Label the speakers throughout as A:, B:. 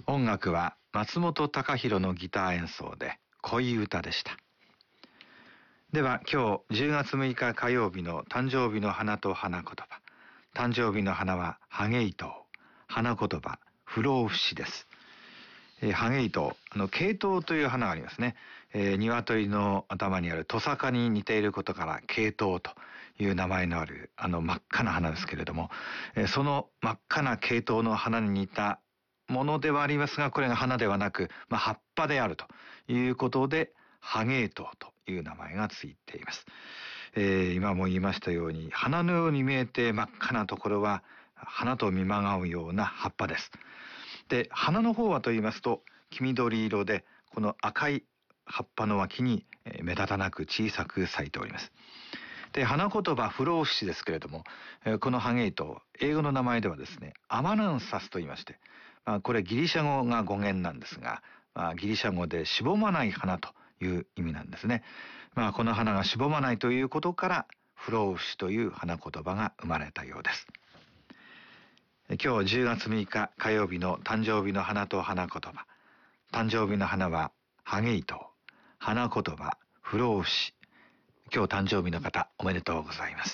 A: 音楽は松本隆弘のギター演奏で恋歌でした。では今日10月6日火曜日の誕生日の花と花言葉。誕生日の花はハゲイトウ、花言葉不老不死です。ハゲイトウ、ケイトウという花がありますね。鶏の頭にあるトサカに似ていることからケイトウという名前のある真っ赤な花ですけれども、その真っ赤なケイトウの花に似たものではありますが、これが花ではなく、葉っぱであるということでハゲイトウという名前がついています。今も言いましたように、花のように見えて真っ赤なところは花と見まがうような葉っぱです。で、花の方はと言いますと黄緑色で、この赤い葉っぱの脇に目立たなく小さく咲いております。で、花言葉不老不死ですけれども、このハゲイトウ、英語の名前ではですね、アマナンサスと言いまして、これギリシャ語が語源なんですが、ギリシャ語でしぼまない花という意味なんですね。この花がしぼまないということから不老不死という花言葉が生まれたようです。今日10月6日火曜日の誕生日の花と花言葉。誕生日の花はハゲイトウ、花言葉不老不死。今日誕生日の方おめでとうございます。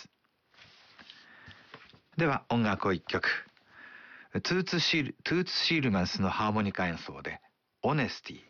A: では音楽を一曲。トゥーツシールマンスのハーモニカ演奏でオネスティ。